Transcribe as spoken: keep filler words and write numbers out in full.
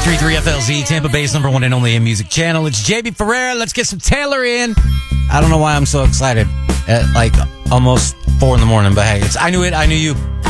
three three F L Z, Tampa Bay's number one and only in music channel. It's J B Ferreira. Let's get some Taylor in. I don't know why I'm so excited at like almost four in the morning, but hey, it's, I knew it. I knew you.